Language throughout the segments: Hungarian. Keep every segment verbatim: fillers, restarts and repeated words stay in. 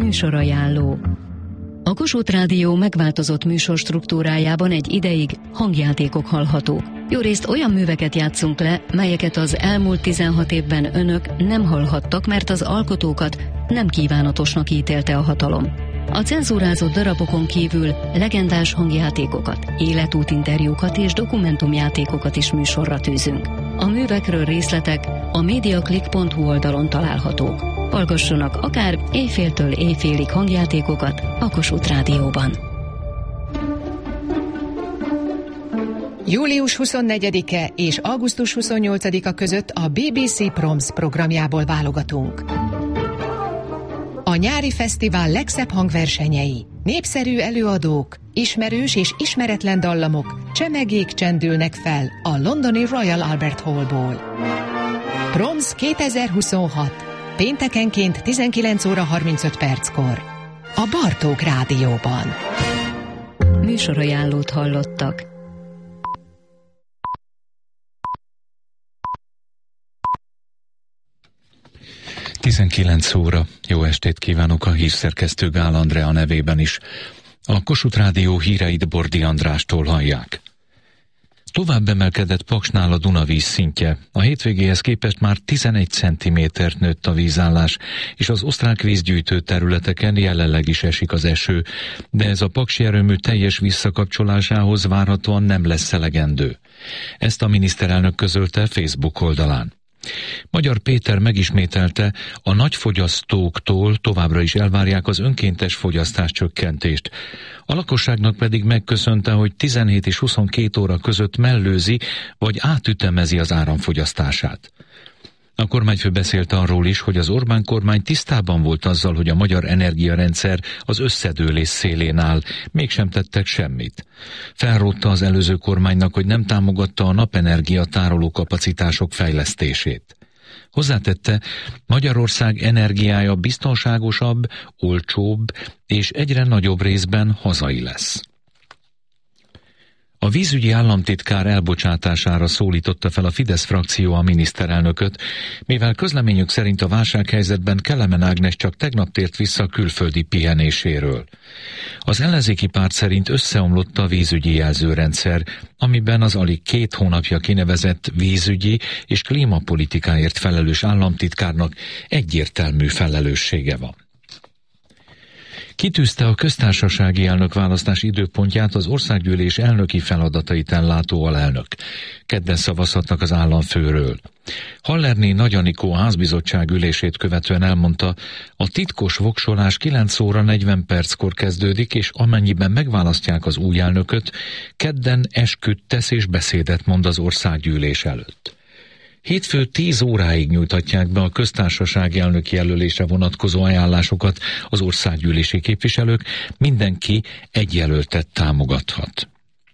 Műsorajánló. A Kossuth Rádió megváltozott műsorstruktúrájában egy ideig hangjátékok hallhatók. Jórészt olyan műveket játszunk le, melyeket az elmúlt tizenhat évben önök nem hallhattak, mert az alkotókat nem kívánatosnak ítélte a hatalom. A cenzúrázott darabokon kívül legendás hangjátékokat, életútinterjúkat és dokumentumjátékokat is műsorra tűzünk. A művekről részletek a mediaclick pont hu oldalon találhatók. Hallgassanak akár éjféltől éjfélig hangjátékokat a Kossuth Rádióban. július huszonnegyedike és augusztus huszonnyolcadika között a bé bé cé Proms programjából válogatunk. A nyári fesztivál legszebb hangversenyei, népszerű előadók, ismerős és ismeretlen dallamok, csemegék csendülnek fel a londoni Royal Albert Hallból. Proms kétezer-huszonhat. Péntekenként tizenkilenc óra harmincöt perckor. A Bartók Rádióban. Műsorajánlót hallottak. tizenkilenc óra. Jó estét kívánok a hírszerkesztő Gál Andrea nevében is. A Kossuth Rádió híreit Bordi Andrástól hallják. Tovább emelkedett Paksnál a Dunavíz szintje. A hétvégéhez képest már tizenegy centimétert nőtt a vízállás, és az osztrák vízgyűjtő területeken jelenleg is esik az eső, de ez a paksi erőmű teljes visszakapcsolásához várhatóan nem lesz elegendő. Ezt a miniszterelnök közölte Facebook oldalán. Magyar Péter megismételte, a nagyfogyasztóktól továbbra is elvárják az önkéntes fogyasztás csökkentést. A lakosságnak pedig megköszönte, hogy tizenhét és huszonkét óra között mellőzi vagy átütemezi az áramfogyasztását. A kormányfő beszélt arról is, hogy az Orbán kormány tisztában volt azzal, hogy a magyar energiarendszer az összedőlés szélén áll, mégsem tettek semmit. Felrótta az előző kormánynak, hogy nem támogatta a napenergia tároló kapacitások fejlesztését. Hozzátette, Magyarország energiája biztonságosabb, olcsóbb és egyre nagyobb részben hazai lesz. A vízügyi államtitkár elbocsátására szólította fel a Fidesz frakció a miniszterelnököt, mivel közleményük szerint a válsághelyzetben Kelemen Ágnes csak tegnap tért vissza külföldi pihenéséről. Az ellenzéki párt szerint összeomlott a vízügyi jelzőrendszer, amiben az alig két hónapja kinevezett vízügyi és klímapolitikáért felelős államtitkárnak egyértelmű felelőssége van. Kitűzte a köztársasági elnökválasztás időpontját az országgyűlés elnöki feladatait ellátó alelnök. Kedden szavazhatnak az államfőről. Hallerné Nagy Anikó házbizottság ülését követően elmondta, a titkos voksolás kilenc óra negyven perckor kezdődik, és amennyiben megválasztják az új elnököt, kedden esküt tesz és beszédet mond az országgyűlés előtt. Hétfő tíz óráig nyújthatják be a köztársasági elnök jelölésre vonatkozó ajánlásokat az országgyűlési képviselők, mindenki egy jelöltet támogathat.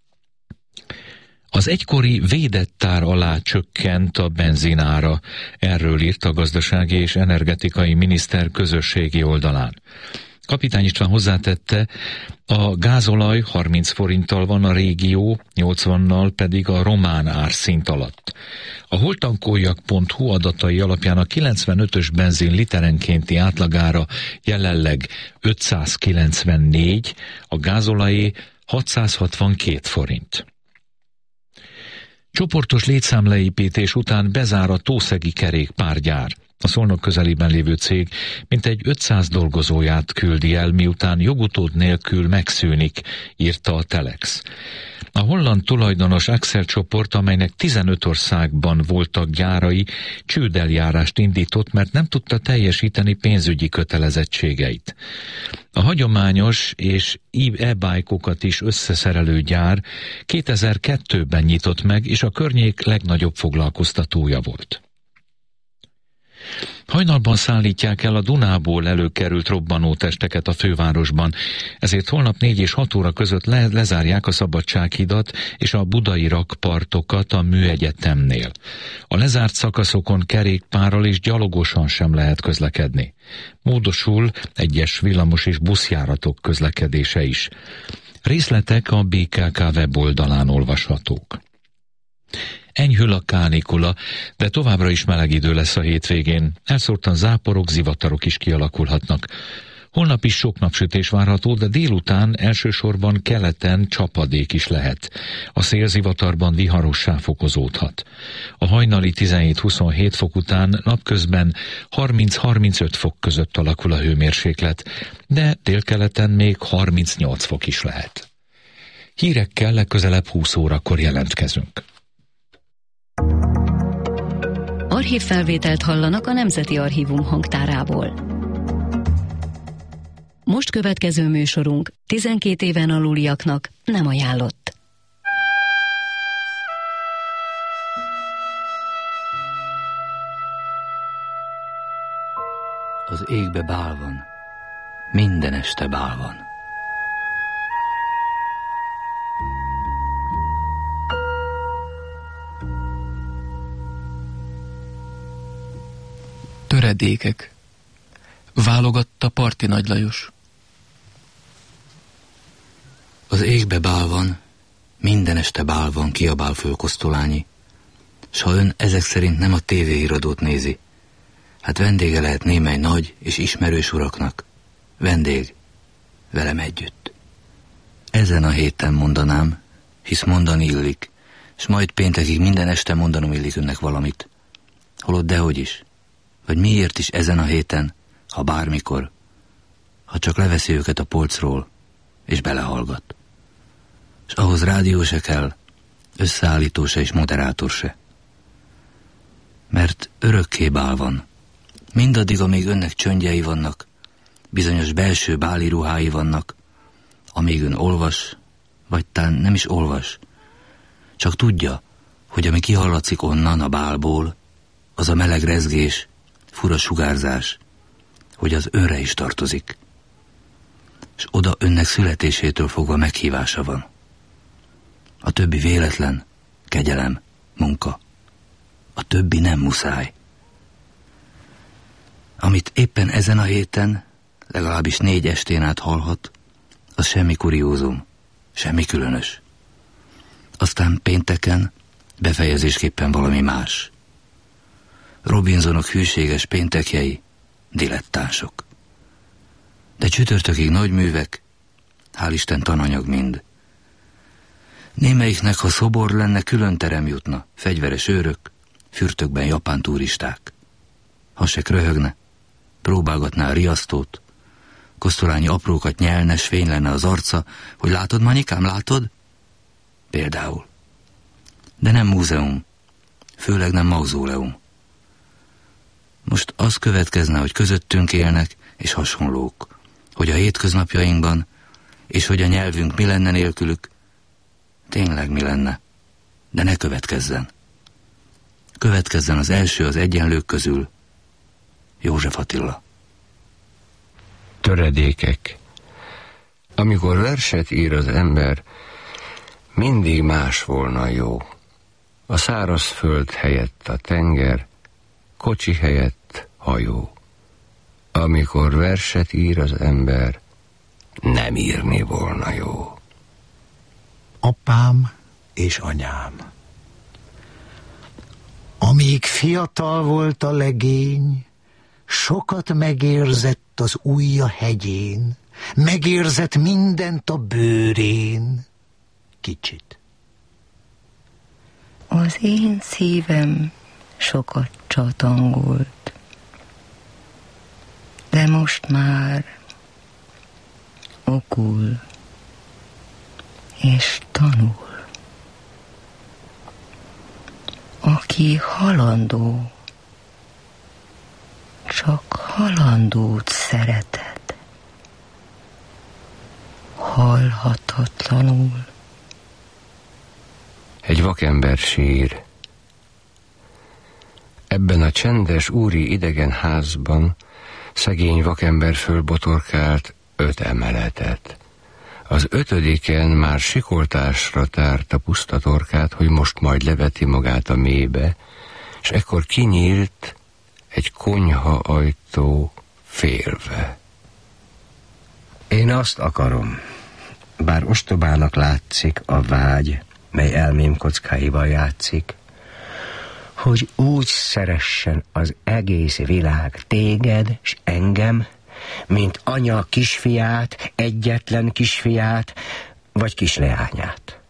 Az egykori védett tár alá csökkent a benzinára, erről írt a gazdasági és energetikai miniszter közösségi oldalán. Kapitány István hozzátette, a gázolaj harminc forinttal van a régió, nyolcvannal pedig a román árszint alatt. A holtankoljak pont hu adatai alapján a kilencvenötös benzin literenkénti átlagára jelenleg ötszázkilencvennégy, a gázolajé hatszázhatvankét forint. Csoportos létszámleépítés után bezár a Tószegi kerékpárgyár. A Szolnok közelében lévő cég mintegy ötszáz dolgozóját küldi el, miután jogutód nélkül megszűnik, írta a Telex. A holland tulajdonos Axel csoport, amelynek tizenöt országban voltak gyárai, csődeljárást indított, mert nem tudta teljesíteni pénzügyi kötelezettségeit. A hagyományos és e-bike-okat is összeszerelő gyár kétezer-kettőben nyitott meg, és a környék legnagyobb foglalkoztatója volt. Hajnalban szállítják el a Dunából előkerült robbanótesteket a fővárosban, ezért holnap négy és hat óra között le- lezárják a Szabadsághidat és a budai rakpartokat a Műegyetemnél. A lezárt szakaszokon kerékpárral és gyalogosan sem lehet közlekedni. Módosul egyes villamos és buszjáratok közlekedése is. Részletek a bé ká ká weboldalán olvashatók. Enyhül a kánikula, de továbbra is meleg idő lesz a hétvégén. Elszórtan záporok, zivatarok is kialakulhatnak. Holnap is sok napsütés várható, de délután elsősorban keleten csapadék is lehet. A szélzivatarban viharossá fokozódhat. A hajnali tizenhét-huszonhét fok után napközben harminc-harmincöt fok között alakul a hőmérséklet, de délkeleten még harmincnyolc fok is lehet. Hírekkel legközelebb húsz órakor jelentkezünk. Archívfelvételt hallanak a Nemzeti Archívum hangtárából. Most következő műsorunk tizenkét éven aluliaknak nem ajánlott. Az égbe bál van, minden este bál van. Töredékek. Válogatta Parti Nagy Lajos. Az égbe bál van, minden este bál van, kiabál föl Kosztolányi. S ha ön ezek szerint nem a tévéhíradót nézi, hát vendége lehet némely nagy és ismerős uraknak. Vendég, velem együtt. Ezen a héten mondanám, hisz mondani illik, s majd péntekig minden este mondanom illik önnek valamit. Holott dehogy is, vagy miért is ezen a héten, ha bármikor, ha csak leveszi őket a polcról, és belehallgat. És ahhoz rádió se kell, összeállító se és moderátor se. Mert örökké bál van. Mindaddig, amíg önnek csöndjei vannak, bizonyos belső báli ruhái vannak, amíg ön olvas, vagy tán nem is olvas, csak tudja, hogy ami kihallatszik onnan a bálból, az a meleg rezgés, fura sugárzás, hogy az önre is tartozik. És oda önnek születésétől fogva meghívása van. A többi véletlen, kegyelem, munka. A többi nem muszáj. Amit éppen ezen a héten, legalábbis négy estén át hallhat, az semmi kuriózum, semmi különös. Aztán pénteken befejezésképpen valami más. Robinsonok hűséges péntekjei, dilettánsok. De csütörtökig nagy művek, hál' Isten tananyag mind. Némelyiknek, ha szobor lenne, külön terem jutna, fegyveres őrök, fürtökben japán turisták. Ha se röhögne, próbálgatná a riasztót, Kosztolányi aprókat nyelne, s fény lenne az arca, hogy látod, Manyikám, látod? Például. De nem múzeum, főleg nem mauzóleum. Most az következne, hogy közöttünk élnek, és hasonlók, hogy a hétköznapjainkban, és hogy a nyelvünk mi lenne nélkülük, tényleg mi lenne, de ne következzen. Következzen az első az egyenlők közül, József Attila. Töredékek. Amikor verset ír az ember, mindig más volna jó. A szárazföld helyett a tenger, kocsi helyett hajó. Amikor verset ír az ember, nem írni volna jó. Apám és anyám. Amíg fiatal volt a legény, sokat megérzett az ujja hegyén, megérzett mindent a bőrén, kicsit. Az én szívem sokat csatangolt, de most már okul és tanul. Aki halandó, csak halandót szereted, halhatatlanul. Egy vakember sír. Ebben a csendes úri idegen házban szegény vakember fölbotorkált öt emeletet. Az ötödiken már sikoltásra tárt a puszta torkát, hogy most majd leveti magát a mélybe, és ekkor kinyílt egy konyha ajtó félve. Én azt akarom, bár ostobának látszik a vágy, mely elmém kockáival játszik, hogy úgy szeressen az egész világ téged s engem, mint anya kisfiát, egyetlen kisfiát, vagy kisleányát.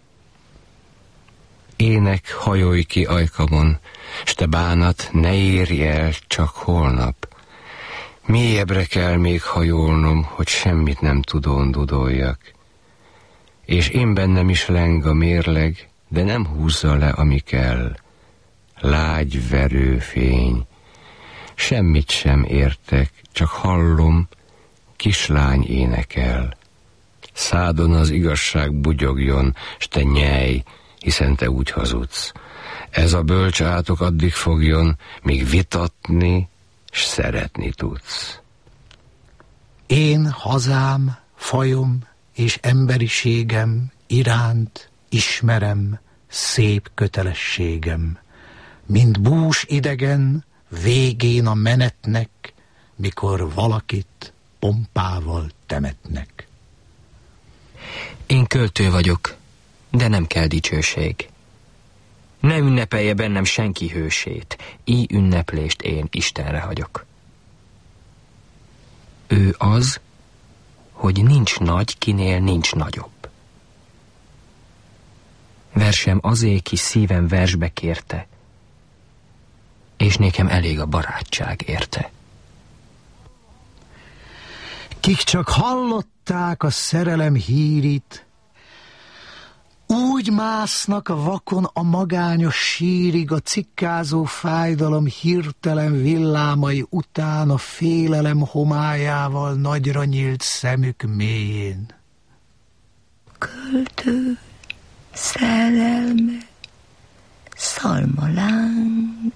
Ének hajolj ki ajkamon, s te bánat ne érj el csak holnap. Mélyebbre kell még hajolnom, hogy semmit nem tudón dudoljak. És én bennem is leng a mérleg, de nem húzza le, ami kell. Lágy verőfény, semmit sem értek, csak hallom, kislány énekel. Szádon az igazság bugyogjon, s te nyelj, hiszen te úgy hazudsz. Ez a bölcs átok addig fogjon, míg vitatni, s szeretni tudsz. Én hazám, fajom és emberiségem iránt ismerem szép kötelességem, mint bús idegen végén a menetnek, mikor valakit pompával temetnek. Én költő vagyok, de nem kell dicsőség. Ne ünnepelje bennem senki hősét, így ünneplést én Istenre hagyok. Ő az, hogy nincs nagy, kinél nincs nagyobb. Versem azé, ki szívem versbe kérte, és nékem elég a barátság érte. Kik csak hallották a szerelem hírit, úgy másznak vakon a magányos sírig, a cikkázó fájdalom hirtelen villámai után, a félelem homályával nagyra nyílt szemük mélyén. Költő, szerelme, szalmaláng,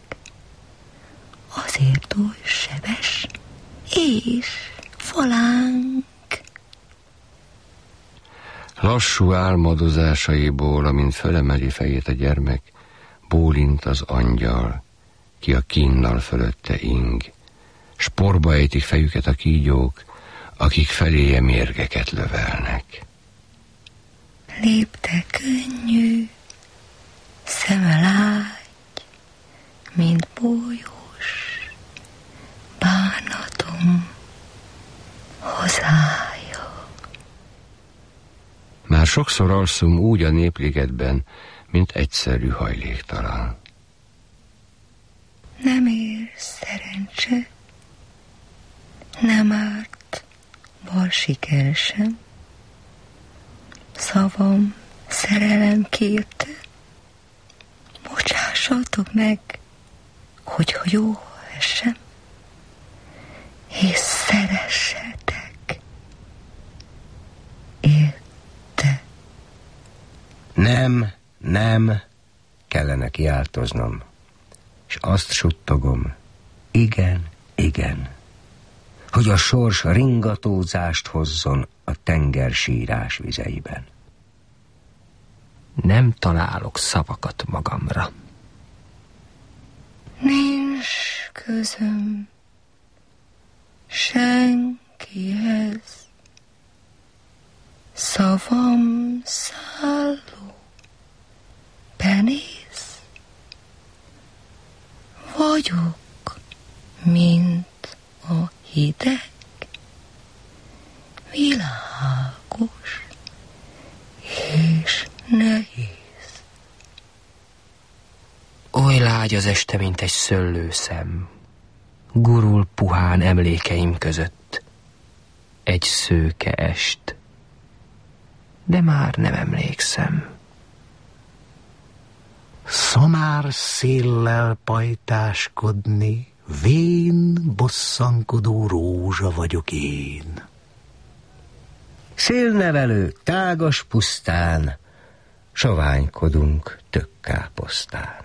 azért oly sebes és falánk. Lassú álmodozásaiból, amint fölemeli fejét a gyermek, bólint az angyal, ki a kínnal fölötte ing. Sporba ejtik fejüket a kígyók, akik feléje mérgeket lövelnek. Lépte könnyű, szeme lágy, mint bójós, bánatom hazája. Már sokszor alszom úgy a népligetben, mint egyszerű hajléktalan. Nem ér szerencse, nem árt bal siker sem. Szavam szerelem kérte, bocsássatok meg, hogyha jó esem, és szeressetek. Érte? Nem, nem, kellene kiáltoznom, és azt suttogom, igen, igen, hogy a sors ringatózást hozzon a tenger sírás vizeiben. Nem találok szavakat magamra. Nincs közöm senkihez, szavam szálló, benéz. Vagyok, mint a hideg, világos és nehéz. Oly lágy az este, mint egy szöllőszem, gurul puhán emlékeim között. Egy szőke est, de már nem emlékszem. Szamár széllel pajtáskodni, vén bosszankodó rózsa vagyok én. Szélnevelő tágas pusztán, soványkodunk tökkáposztán.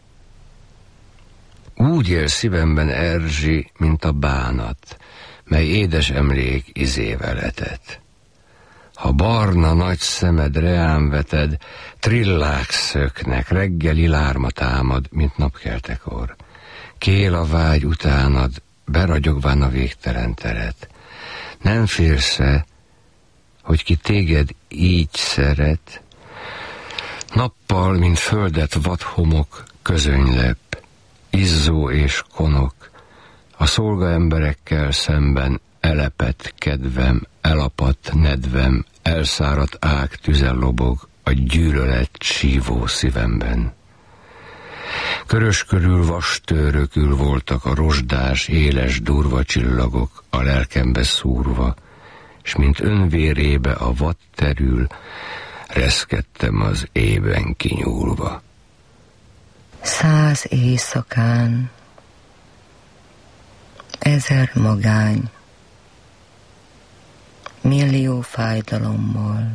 Úgy él szívemben Erzsi, mint a bánat, mely édes emlék izével etett. Ha barna nagy szemed reám veted, trillák szöknek, reggeli lárma támad, mint napkeltekor. Kél a vágy utánad, beragyogván a végtelen teret. Nem félsz-e, hogy ki téged így szeret? Nappal, mint földet vadhomok, közönylep, izzó és konok, a szolgaemberekkel szemben elepett kedvem, elapadt nedvem, elszáradt ág tüze lobog a gyűlölet sívó szívemben. Körös körül vastőrökül voltak a rozsdás, éles, durva csillagok a lelkembe szúrva, s mint önvérébe a vad terül, reszkedtem az ében kinyúlva. Száz éjszakán, ezer magány, millió fájdalommal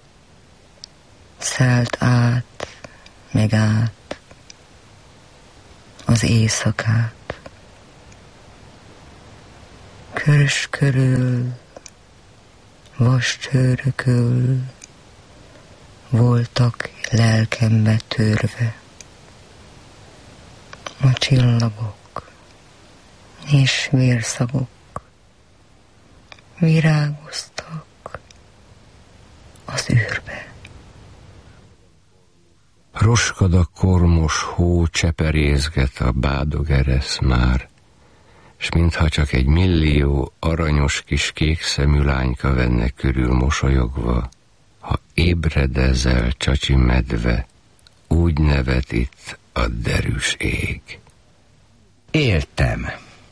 szállt át, meg át az éjszakát. Körös körül, vascsőrökül voltak lelkembe törve a csillagok és vérszagok, virágoztak az űrbe. Roskad a kormos hó, cseperészget a bádogeresz már, s mintha csak egy millió aranyos kis kékszemű lányka venne körül mosolyogva, ha ébredezel, csacsi medve, úgy nevet itt a derűs ég. Éltem.